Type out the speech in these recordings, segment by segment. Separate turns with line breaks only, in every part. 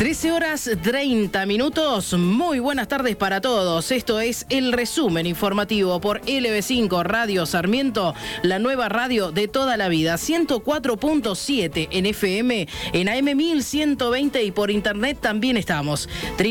13:30. Muy buenas tardes para todos. Esto es el resumen informativo por LB5 Radio Sarmiento, la nueva radio de toda la vida. 104.7 en FM, en AM 1120 y por internet también estamos.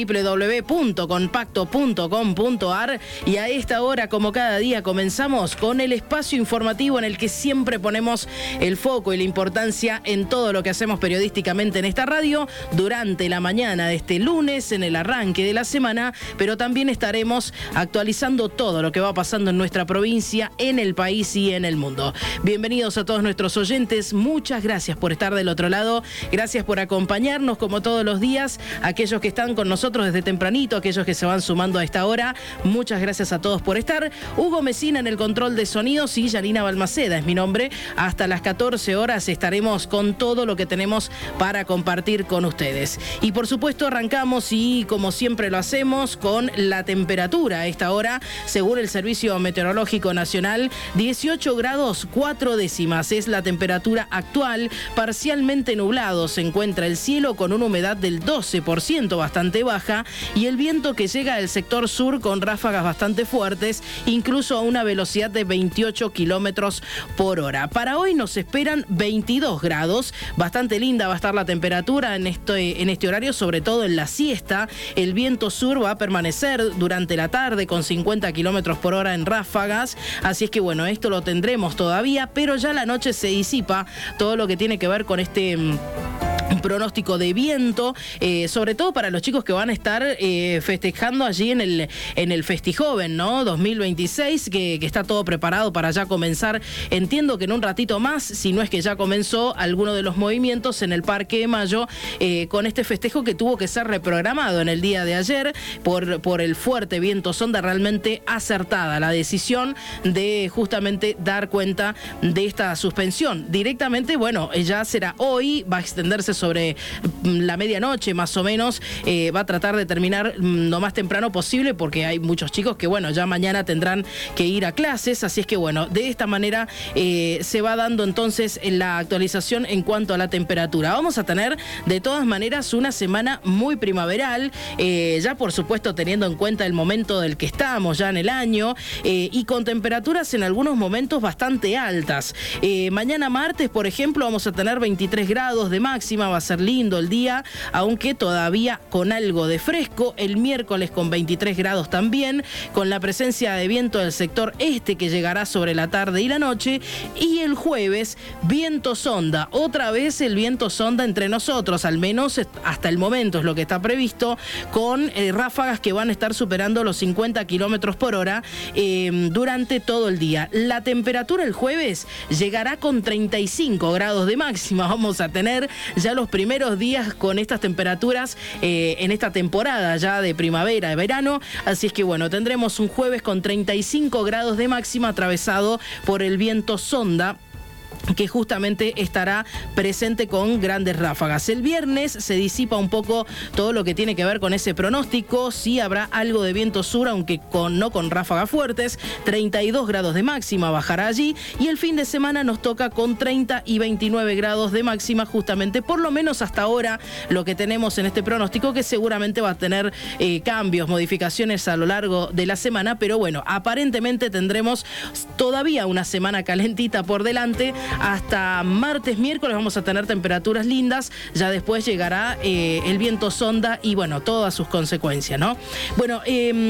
www.compacto.com.ar. Y a esta hora, como cada día, comenzamos con el espacio informativo en el que siempre ponemos el foco y la importancia en todo lo que hacemos periodísticamente en esta radio durante la mañana de este lunes, en el arranque de la semana, pero también estaremos actualizando todo lo que va pasando en nuestra provincia, en el país y en el mundo. Bienvenidos a todos nuestros oyentes, muchas gracias por estar del otro lado, gracias por acompañarnos como todos los días, aquellos que están con nosotros desde tempranito, aquellos que se van sumando a esta hora, muchas gracias a todos por estar. Hugo Mesina en el control de sonidos y Yanina Balmaceda es mi nombre. Hasta las 14 horas estaremos con todo lo que tenemos para compartir con ustedes. Y por supuesto arrancamos y como siempre lo hacemos con la temperatura a esta hora, según el Servicio Meteorológico Nacional, 18 grados 4 décimas es la temperatura actual, parcialmente nublado se encuentra el cielo con una humedad del 12%, bastante baja, y el viento que llega del sector sur con ráfagas bastante fuertes, incluso a una velocidad de 28 kilómetros por hora. Para hoy nos esperan 22 grados, bastante linda va a estar la temperatura en este horario, sobre todo en la siesta. El viento sur va a permanecer durante la tarde con 50 kilómetros por hora en ráfagas, así es que bueno, esto lo tendremos todavía, pero ya la noche se disipa todo lo que tiene que ver con este pronóstico de viento, sobre todo para los chicos que van a estar festejando allí en el Festijoven, ¿no? 2026, que está todo preparado para ya comenzar. Entiendo que en un ratito más, si no es que ya comenzó alguno de los movimientos en el Parque de Mayo, con este festejo que tuvo que ser reprogramado en el día de ayer por el fuerte viento sonda. Realmente acertada la decisión de justamente dar cuenta de esta suspensión. Directamente, bueno, ya será hoy, va a extenderse sobre la medianoche más o menos, va a tratar de terminar lo más temprano posible porque hay muchos chicos que bueno, ya mañana tendrán que ir a clases, así es que bueno, de esta manera se va dando entonces la actualización en cuanto a la temperatura. Vamos a tener de todas maneras una semana muy primaveral, ya por supuesto teniendo en cuenta el momento del que estamos ya en el año, y con temperaturas en algunos momentos bastante altas. Mañana martes, por ejemplo, vamos a tener 23 grados de máxima, va a ser lindo el día, aunque todavía con algo de fresco. El miércoles con 23 grados también, con la presencia de viento del sector este que llegará sobre la tarde y la noche. Y el jueves, viento sonda, otra vez el viento sonda entre nosotros, al menos hasta el momento es lo que está previsto, con ráfagas que van a estar superando los 50 kilómetros por hora durante todo el día. La temperatura el jueves llegará con 35 grados de máxima. Vamos a tener ya los primeros días con estas temperaturas en esta temporada ya de primavera, de verano, así es que bueno, tendremos un jueves con 35 grados de máxima atravesado por el viento sonda, que justamente estará presente con grandes ráfagas. El viernes se disipa un poco todo lo que tiene que ver con ese pronóstico. Sí habrá algo de viento sur, aunque no con ráfagas fuertes. 32 grados de máxima bajará allí. Y el fin de semana nos toca con 30 y 29 grados de máxima, justamente, por lo menos hasta ahora, lo que tenemos en este pronóstico, que seguramente va a tener cambios, modificaciones a lo largo de la semana. Pero bueno, aparentemente tendremos todavía una semana calentita por delante. Hasta martes, miércoles vamos a tener temperaturas lindas, ya después llegará el viento sonda y bueno, todas sus consecuencias, ¿no? Bueno,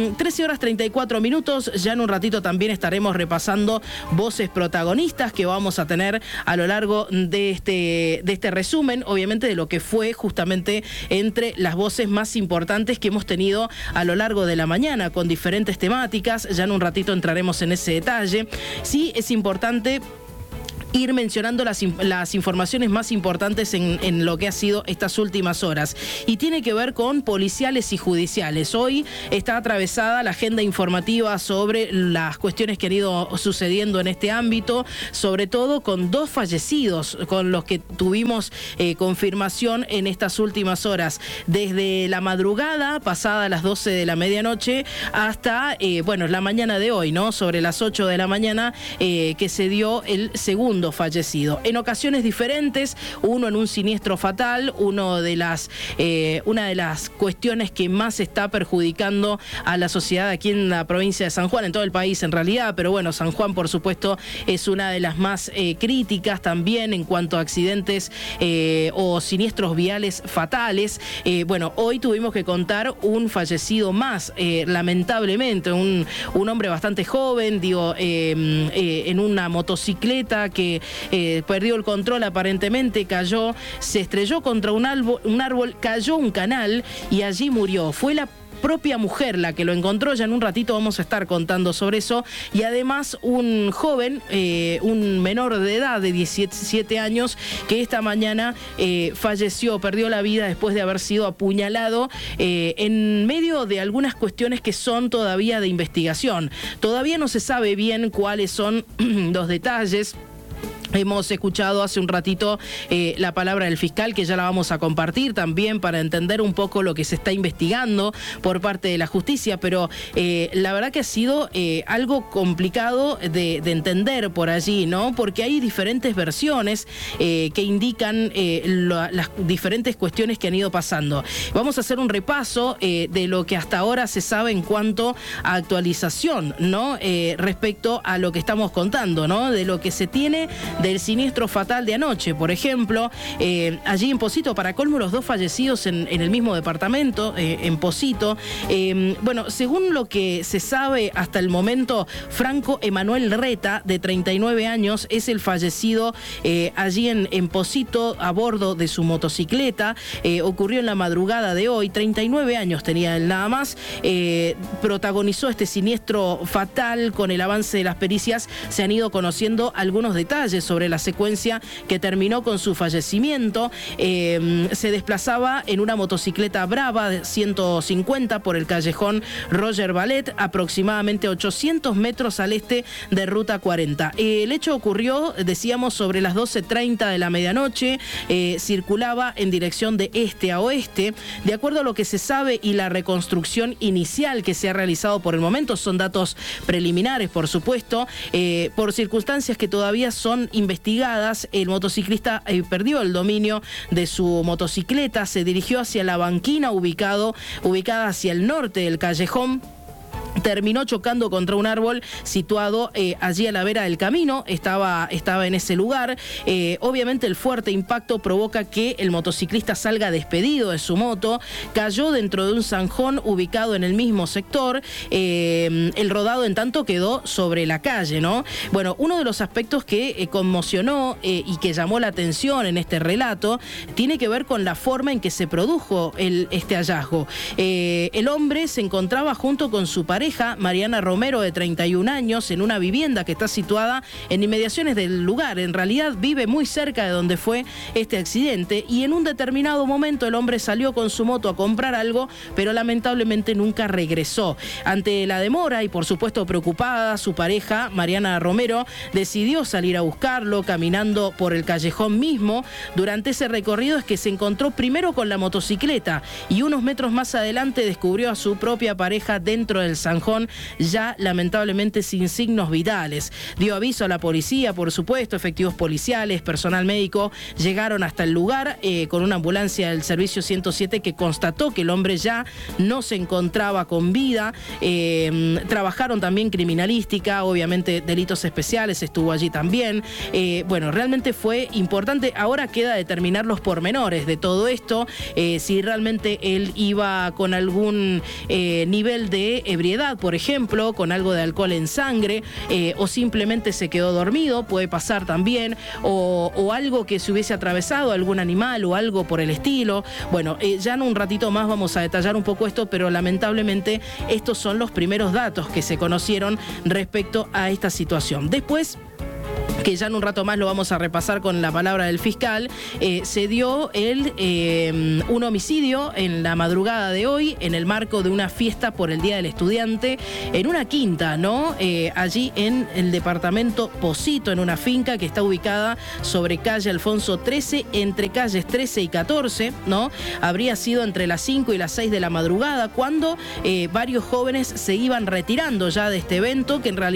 13:34, ya en un ratito también estaremos repasando voces protagonistas que vamos a tener a lo largo de este resumen, obviamente de lo que fue justamente entre las voces más importantes que hemos tenido a lo largo de la mañana, con diferentes temáticas. Ya en un ratito entraremos en ese detalle. Sí, es importante ir mencionando las informaciones más importantes en lo que ha sido estas últimas horas. Y tiene que ver con policiales y judiciales. Hoy está atravesada la agenda informativa sobre las cuestiones que han ido sucediendo en este ámbito, sobre todo con 2 fallecidos con los que tuvimos confirmación en estas últimas horas. Desde la madrugada, pasada las 12 de la medianoche, hasta, la mañana de hoy, ¿no? Sobre las 8 de la mañana, que se dio el segundo segundo fallecido. En ocasiones diferentes, uno en un siniestro fatal, una de las cuestiones que más está perjudicando a la sociedad aquí en la provincia de San Juan, en todo el país en realidad, pero bueno, San Juan por supuesto es una de las más críticas también en cuanto a accidentes o siniestros viales fatales. Bueno, hoy tuvimos que contar un fallecido más, lamentablemente, un hombre bastante joven, en una motocicleta que perdió el control aparentemente, cayó, se estrelló contra un árbol, cayó un canal y allí murió. Fue la propia mujer la que lo encontró, ya en un ratito vamos a estar contando sobre eso, y además un joven, un menor de edad de 17 años que esta mañana falleció, perdió la vida después de haber sido apuñalado en medio de algunas cuestiones que son todavía de investigación. Todavía no se sabe bien cuáles son los detalles. Hemos escuchado hace un ratito la palabra del fiscal, que ya la vamos a compartir también para entender un poco lo que se está investigando por parte de la justicia, pero la verdad que ha sido algo complicado de entender por allí, ¿no? Porque hay diferentes versiones que indican las diferentes cuestiones que han ido pasando. Vamos a hacer un repaso de lo que hasta ahora se sabe en cuanto a actualización, ¿no? Respecto a lo que estamos contando, ¿no? De lo que se tiene del siniestro fatal de anoche, por ejemplo, allí en Pocito, para colmo los dos fallecidos en el mismo departamento, en Pocito. Bueno, según lo que se sabe hasta el momento, Franco Emanuel Reta, de 39 años, es el fallecido allí en Pocito a bordo de su motocicleta. Ocurrió en la madrugada de hoy, 39 años tenía él nada más. Protagonizó este siniestro fatal. Con el avance de las pericias se han ido conociendo algunos detalles sobre la secuencia que terminó con su fallecimiento. Se desplazaba en una motocicleta Brava de 150 por el callejón Roger Ballet, aproximadamente 800 metros al este de Ruta 40. El hecho ocurrió, decíamos, sobre las 12:30 de la medianoche. Circulaba en dirección de este a oeste. De acuerdo a lo que se sabe y la reconstrucción inicial que se ha realizado por el momento, son datos preliminares, por supuesto, por circunstancias que todavía son investigadas, el motociclista perdió el dominio de su motocicleta, se dirigió hacia la banquina ubicada hacia el norte del callejón. Terminó chocando contra un árbol situado allí a la vera del camino, estaba en ese lugar. Obviamente el fuerte impacto provoca que el motociclista salga despedido de su moto, cayó dentro de un zanjón ubicado en el mismo sector. El rodado en tanto quedó sobre la calle, ¿no? Bueno, uno de los aspectos que conmocionó y que llamó la atención en este relato tiene que ver con la forma en que se produjo este hallazgo. El hombre se encontraba junto con su pareja, Mariana Romero, de 31 años, en una vivienda que está situada en inmediaciones del lugar. En realidad vive muy cerca de donde fue este accidente, y en un determinado momento el hombre salió con su moto a comprar algo, pero lamentablemente nunca regresó. Ante la demora y por supuesto preocupada, su pareja, Mariana Romero, decidió salir a buscarlo caminando por el callejón mismo. Durante ese recorrido es que se encontró primero con la motocicleta y unos metros más adelante descubrió a su propia pareja dentro del zanjón, ya lamentablemente sin signos vitales. Dio aviso a la policía, por supuesto, efectivos policiales, personal médico llegaron hasta el lugar con una ambulancia del servicio 107 que constató que el hombre ya no se encontraba con vida. Trabajaron también criminalística, obviamente delitos especiales estuvo allí también. Bueno, realmente fue importante. Ahora queda determinar los pormenores de todo esto, si realmente él iba con algún nivel de ebriedad, por ejemplo, con algo de alcohol en sangre, o simplemente se quedó dormido, puede pasar también, o algo que se hubiese atravesado, algún animal o algo por el estilo. Bueno, ya en un ratito más vamos a detallar un poco esto, pero lamentablemente estos son los primeros datos que se conocieron respecto a esta situación. Después, que ya en un rato más lo vamos a repasar con la palabra del fiscal, se dio un homicidio en la madrugada de hoy en el marco de una fiesta por el Día del Estudiante en una quinta, ¿no? Allí en el departamento Pocito, en una finca que está ubicada sobre calle Alfonso 13, entre calles 13 y 14, ¿no? Habría sido entre las 5 y las 6 de la madrugada cuando varios jóvenes se iban retirando ya de este evento, que en realidad